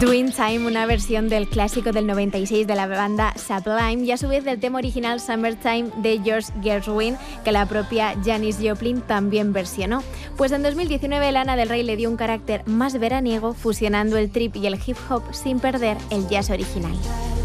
Doing Time, una versión del clásico del 96 de la banda Sublime y a su vez del tema original Summertime de George Gershwin, que la propia Janis Joplin también versionó. Pues en 2019 Lana del Rey le dio un carácter más veraniego, fusionando el trip y el hip hop sin perder el jazz original.